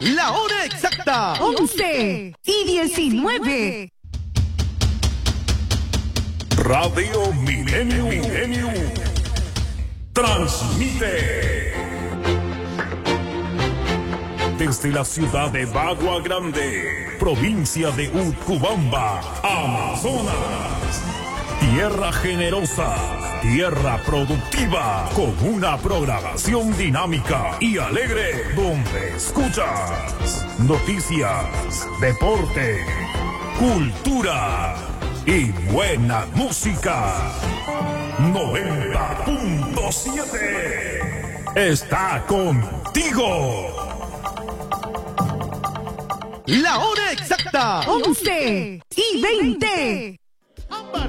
La hora exacta, 11:19. Radio Milenio transmite desde la ciudad de Bagua Grande, provincia de Utcubamba, Amazonas. Tierra generosa, tierra productiva, con una programación dinámica y alegre, donde escuchas noticias, deporte, cultura y buena música. 90.7 está contigo. La hora exacta, 11:20.